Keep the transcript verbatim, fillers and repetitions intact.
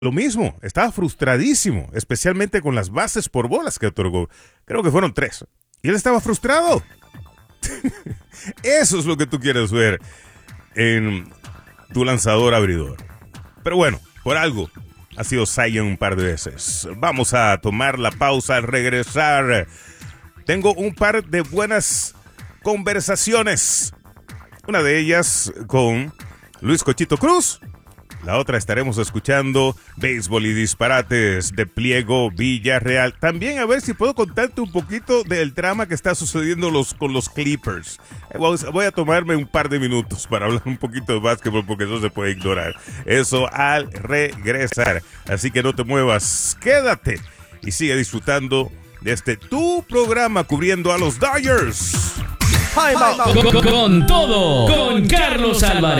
lo mismo, estaba frustradísimo, especialmente con las bases por bolas que otorgó. Creo que fueron tres. Y él estaba frustrado. Eso es lo que tú quieres ver en tu lanzador abridor. Pero bueno, por algo ha sido Cy Young un par de veces. Vamos a tomar la pausa al regresar. Tengo un par de buenas conversaciones. Una de ellas con Luis Cochito Cruz. La otra estaremos escuchando béisbol y disparates de Pliego Villarreal. También a ver si puedo contarte un poquito del drama que está sucediendo los, con los Clippers. Voy a tomarme un par de minutos para hablar un poquito de básquetbol porque eso se puede ignorar. Eso al regresar. Así que no te muevas, quédate y sigue disfrutando de este tu programa cubriendo a los Dodgers. Con, con, con todo, con Carlos Álvarez.